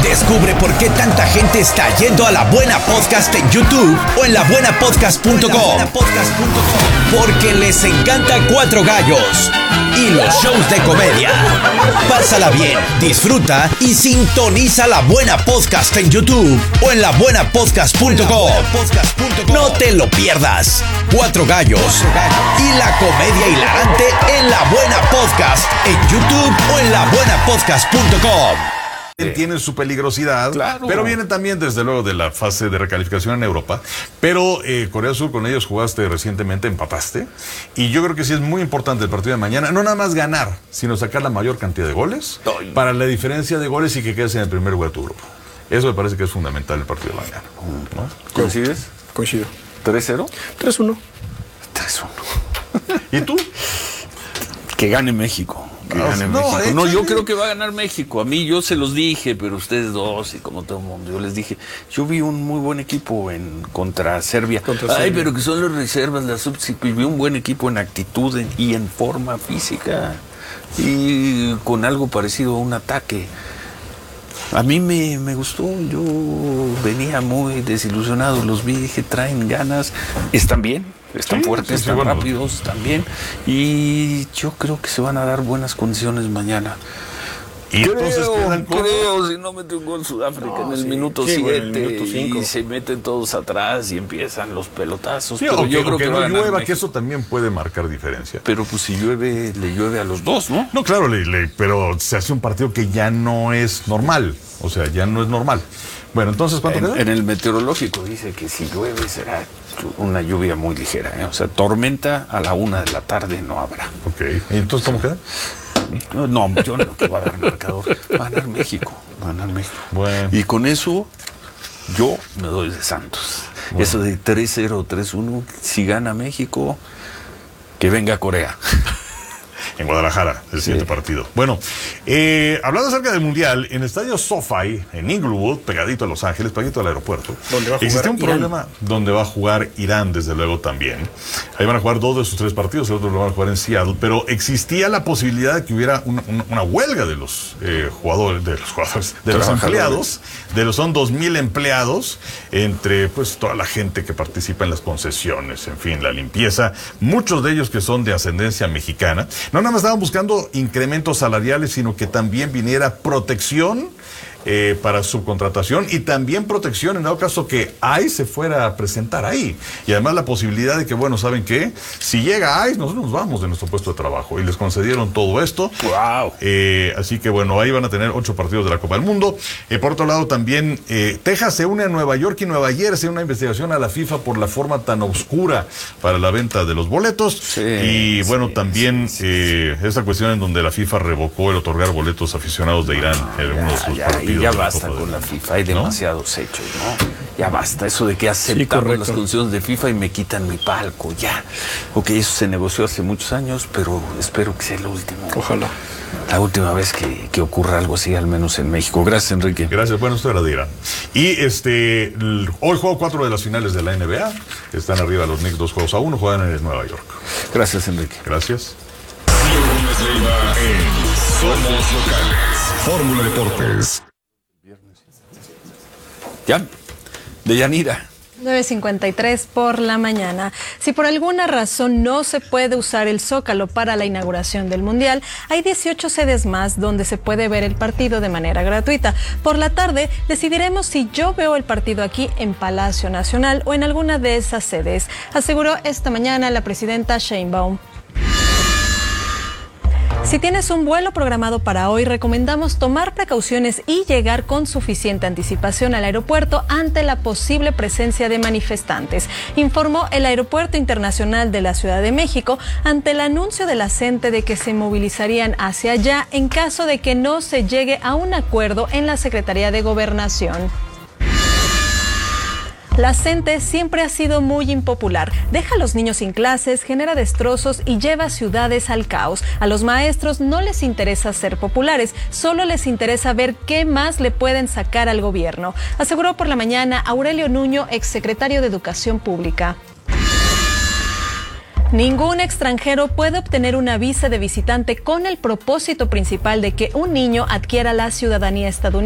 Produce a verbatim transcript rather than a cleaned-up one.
Descubre por qué tanta gente está yendo a La Buena Podcast en YouTube o en la buena podcast punto com. Porque les encanta Cuatro Gallos y los shows de comedia. Pásala bien, disfruta y sintoniza La Buena Podcast en YouTube o en la buena podcast punto com. No te lo pierdas. Cuatro Gallos y la comedia hilarante en La Buena Podcast en YouTube o en la buena podcast punto com. Tiene su peligrosidad, claro. Pero viene también desde luego de la fase de recalificación en Europa. Pero eh, Corea del Sur, con ellos jugaste recientemente, empataste, y yo creo que sí es muy importante el partido de mañana, no nada más ganar, sino sacar la mayor cantidad de goles Ay. para la diferencia de goles y que quedes en el primer lugar de tu grupo. Eso me parece que es fundamental el partido de mañana, ¿no? ¿Coincides? Coincido. ¿tres cero? tres uno. tres uno. ¿Y tú? Que gane México. Que No, gane no, México. échale. No, yo creo que va a ganar México. A mí yo se los dije, pero ustedes dos y como todo el mundo, yo les dije, yo vi un muy buen equipo en contra Serbia. Contra Ay, Serbia. pero que son las reservas, las sub, sí, vi un buen equipo en actitud en- y en forma física y con algo parecido a un ataque. A mí me, me gustó, yo venía muy desilusionado, los vi, dije, traen ganas, están bien, están Sí, fuertes, sí, sí, están bueno. rápidos, están bien, y yo creo que se van a dar buenas condiciones mañana. Y entonces creo, quedan con... creo, si no mete un gol Sudáfrica No, en el sí, minuto sí, siete bueno, en el minuto cinco. y se meten todos atrás y empiezan los pelotazos, Sí, pero o que, yo o creo que que, va no a ganar llueva, que México. eso también puede marcar diferencia. Pero pues si llueve, le llueve a los dos, ¿no? No, claro, le, le- pero se hace un partido que ya no es normal. O sea, ya no es normal. Bueno, entonces, ¿cuánto En, queda? en el meteorológico dice que si llueve será una lluvia muy ligera, ¿eh? O sea, tormenta a la una de la tarde no habrá. Ok. ¿Y entonces cómo queda? No, no, yo no que va a dar marcador. Va a ganar México, va a ganar México. Bueno. Y con eso yo me doy de Santos. Bueno. Eso de tres cero, tres uno, si gana México, que venga Corea. En Guadalajara, el Sí. siguiente partido. Bueno, eh, hablando acerca del Mundial, en el estadio SoFi, en Inglewood, pegadito a Los Ángeles, pegadito al aeropuerto, ¿Dónde va a jugar existe un Irán? problema donde va a jugar Irán, desde luego, también. Ahí van a jugar dos de sus tres partidos, el otro lo van a jugar en Seattle, pero existía la posibilidad de que hubiera una, una- una huelga de los eh, jugadores, de los jugadores, de los Trabajadores. empleados, de los son dos mil empleados, entre pues toda la gente que participa en las concesiones, en fin, la limpieza, muchos de ellos que son de ascendencia mexicana. No nada más estaban buscando incrementos salariales, sino que también viniera protección eh, para subcontratación y también protección en dado caso que I C E se fuera a presentar ahí. Y además la posibilidad de que, bueno, ¿saben qué? Si llega I C E, nosotros nos vamos de nuestro puesto de trabajo. Y les concedieron todo esto. ¡Wow! Eh, así que bueno, ahí van a tener ocho partidos de la Copa del Mundo. Eh, por otro lado, también eh, Texas se une a Nueva York y Nueva Jersey, una investigación a la FIFA por la forma tan oscura para la venta de los boletos. Sí, y bueno, sí, también sí, sí, eh, esa cuestión en donde la FIFA revocó el otorgar boletos a aficionados de Irán en uno de sus Ya, partidos. y ya de la basta Copa con del la Mundo. FIFA, hay ¿No? demasiados hechos, ¿no? Ya basta, eso de que aceptamos correcto. las condiciones de FIFA y me quitan mi palco, ya. Ok, eso se negoció hace muchos años, pero espero que sea el último. Ojalá. La última vez que, que ocurra algo así, al menos en México. Gracias, Enrique. Gracias, bueno, esto era de Irán. Y este, el- hoy juego cuatro de las finales de la N B A. Están arriba los Knicks dos juegos a uno, juegan en Nueva York. Gracias, Enrique. Gracias. Lunes Leiva en Somos Locales. Fórmula Deportes. Ya, de Yanira. nueve cincuenta y tres por la mañana. Si por alguna razón no se puede usar el Zócalo para la inauguración del Mundial, hay dieciocho sedes más donde se puede ver el partido de manera gratuita. Por la tarde decidiremos si yo veo el partido aquí en Palacio Nacional o en alguna de esas sedes, aseguró esta mañana la presidenta Sheinbaum. Si tienes un vuelo programado para hoy, recomendamos tomar precauciones y llegar con suficiente anticipación al aeropuerto ante la posible presencia de manifestantes, informó el Aeropuerto Internacional de la Ciudad de México ante el anuncio de la CENTE de que se movilizarían hacia allá en caso de que no se llegue a un acuerdo en la Secretaría de Gobernación. La CENTE siempre ha sido muy impopular. Deja a los niños sin clases, genera destrozos y lleva ciudades al caos. A los maestros no les interesa ser populares, solo les interesa ver qué más le pueden sacar al gobierno, aseguró por la mañana Aurelio Nuño, exsecretario de Educación Pública. Ningún extranjero puede obtener una visa de visitante con el propósito principal de que un niño adquiera la ciudadanía estadounidense.